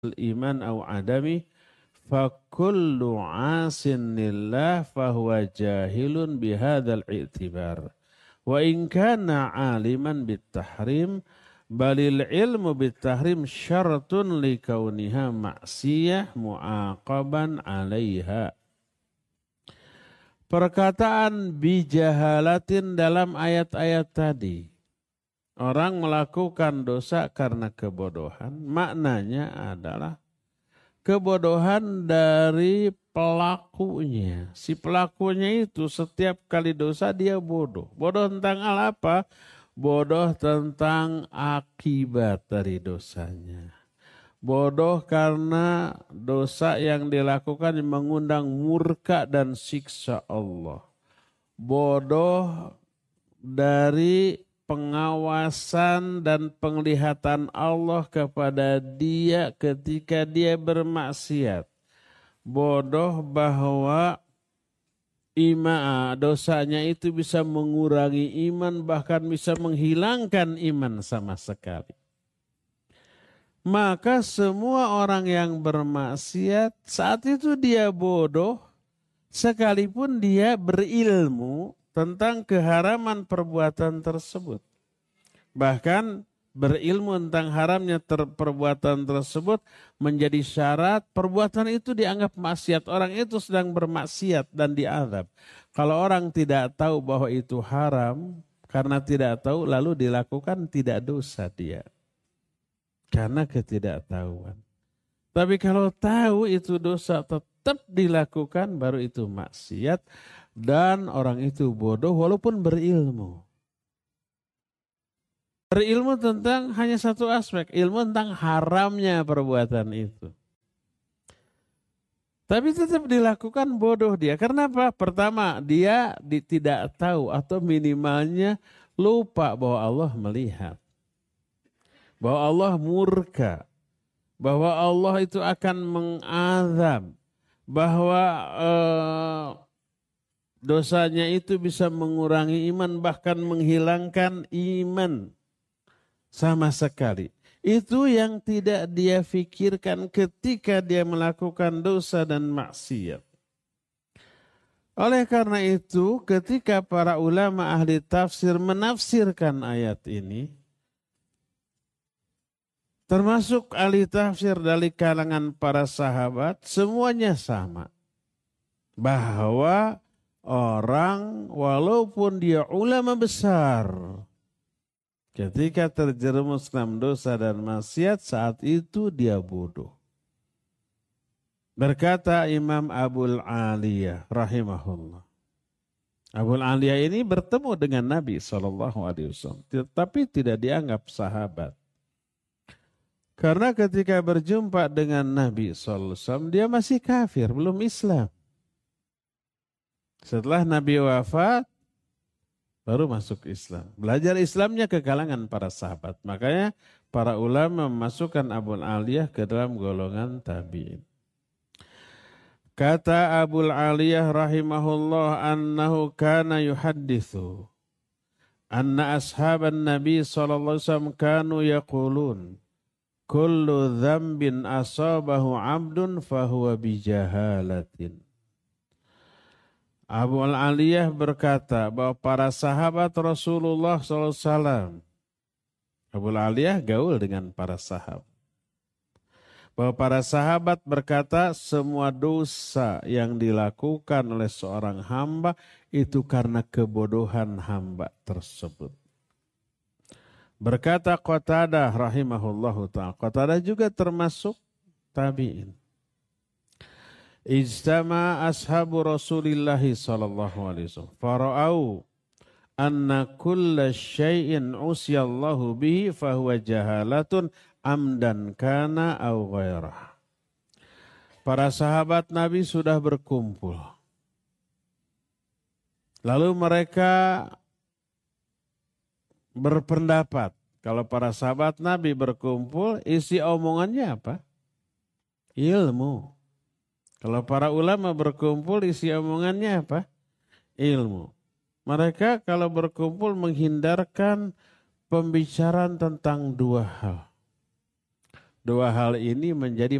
iman au adami fa kullu asin lillah fahuwa jahilun bihadzal i'tibar wa in kana aliman bitahrim balil ilmu bitahrim syaratun likauniha maksiyah muaqaban 'alaiha. Perkataan bijahalatin dalam ayat-ayat tadi, orang melakukan dosa karena kebodohan, maknanya adalah kebodohan dari pelakunya. Si pelakunya itu setiap kali dosa dia bodoh. Bodoh tentang apa? Bodoh tentang akibat dari dosanya. Bodoh karena dosa yang dilakukan mengundang murka dan siksa Allah. Bodoh dari pengawasan dan penglihatan Allah kepada dia ketika dia bermaksiat. Bodoh bahwa dosanya itu bisa mengurangi iman, bahkan bisa menghilangkan iman sama sekali. Maka semua orang yang bermaksiat saat itu dia bodoh sekalipun dia berilmu tentang keharaman perbuatan tersebut. Bahkan berilmu tentang haramnya perbuatan tersebut menjadi syarat perbuatan itu dianggap maksiat. Orang itu sedang bermaksiat dan diazab. Kalau orang tidak tahu bahwa itu haram, karena tidak tahu lalu dilakukan, tidak dosa dia. Karena ketidaktahuan. Tapi kalau tahu itu dosa tetap dilakukan, baru itu maksiat. Dan orang itu bodoh walaupun berilmu. Berilmu tentang hanya satu aspek, ilmu tentang haramnya perbuatan itu. Tapi tetap dilakukan, bodoh dia. Karena apa? Pertama, dia tidak tahu atau minimalnya lupa bahwa Allah melihat. Bahwa Allah murka, bahwa Allah itu akan mengazab, bahwa dosanya itu bisa mengurangi iman, bahkan menghilangkan iman sama sekali. Itu yang tidak dia fikirkan ketika dia melakukan dosa dan maksiat. Oleh karena itu, ketika para ulama ahli tafsir menafsirkan ayat ini, termasuk ahli tafsir dari kalangan para sahabat, semuanya sama. Bahwa orang walaupun dia ulama besar, ketika terjerumus dalam dosa dan maksiat, saat itu dia bodoh. Berkata Imam Abul Aliyah rahimahullah. Abul Aliyah ini bertemu dengan Nabi SAW, tetapi tidak dianggap sahabat. Karena ketika berjumpa dengan Nabi SAW, dia masih kafir, belum Islam. Setelah Nabi wafat, baru masuk Islam. Belajar Islamnya ke kalangan para sahabat. Makanya para ulama memasukkan Abul Aliyah ke dalam golongan tabi'in. Kata Abul Aliyah rahimahullah annahu kana yuhaddithu anna ashaban Nabi SAW kanu yaqulun kullu dzambin asabahu 'abdun fahuwa bijahalatin. Abu Aliyah berkata bahwa para sahabat Rasulullah SAW, Abu Aliyah gaul dengan para sahabat, bahwa para sahabat berkata semua dosa yang dilakukan oleh seorang hamba itu karena kebodohan hamba tersebut. Berkata Qatadah rahimahullahu ta'ala. Qatadah juga termasuk tabi'in. Ijtama ashabu Rasulillahi sallallahu alaihi wasallam. Fara'au anna kulla syai'in usiyallahu bihi fahuwa jahalatun amdan kana au ghairah. Para sahabat Nabi sudah berkumpul. Lalu mereka berpendapat, kalau para sahabat Nabi berkumpul, isi omongannya apa? Ilmu. Kalau para ulama berkumpul, isi omongannya apa? Ilmu. Mereka kalau berkumpul menghindarkan pembicaraan tentang dua hal. Dua hal ini menjadi